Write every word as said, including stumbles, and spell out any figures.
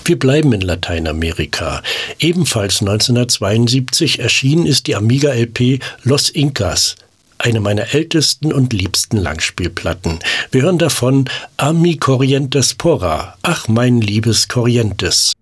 Wir bleiben in Lateinamerika. Ebenfalls neunzehnhundertzweiundsiebzig erschienen ist die Amiga-L P Los Incas, eine meiner ältesten und liebsten Langspielplatten. Wir hören davon A mi Corrientes Porra, ach mein liebes Corrientes.